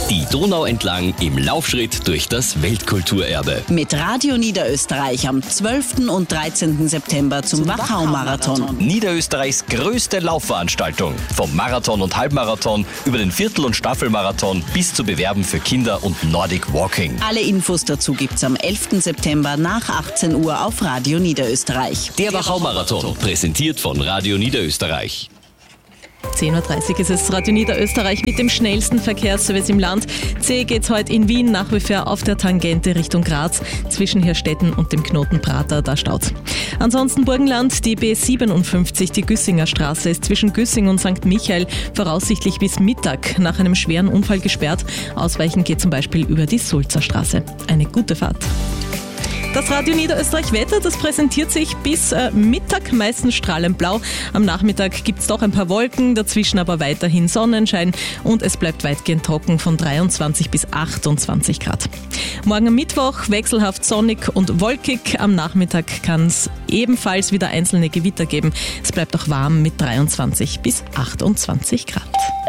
Die Donau entlang im Laufschritt durch das Weltkulturerbe. Mit Radio Niederösterreich am 12. und 13. September zum Wachau-Marathon. Niederösterreichs größte Laufveranstaltung. Vom Marathon und Halbmarathon über den Viertel- und Staffelmarathon bis zu Bewerben für Kinder und Nordic Walking. Alle Infos dazu gibt's am 11. September nach 18 Uhr auf Radio Niederösterreich. Der Wachau-Marathon, präsentiert von Radio Niederösterreich. 10.30 Uhr ist es Radio Niederösterreich mit dem schnellsten Verkehrsservice im Land. C geht's heute in Wien nach wie vor auf der Tangente Richtung Graz. Zwischen Hirstetten und dem Knoten Prater, da staut's. Ansonsten Burgenland, die B57, die Güssinger Straße, ist zwischen Güssing und St. Michael voraussichtlich bis Mittag nach einem schweren Unfall gesperrt. Ausweichen geht zum Beispiel über die Sulzer Straße. Eine gute Fahrt. Das Radio Niederösterreich Wetter, das präsentiert sich bis Mittag meistens strahlend blau. Am Nachmittag gibt es doch ein paar Wolken, dazwischen aber weiterhin Sonnenschein und es bleibt weitgehend trocken von 23 bis 28 Grad. Morgen am Mittwoch wechselhaft sonnig und wolkig. Am Nachmittag kann es ebenfalls wieder einzelne Gewitter geben. Es bleibt auch warm mit 23 bis 28 Grad.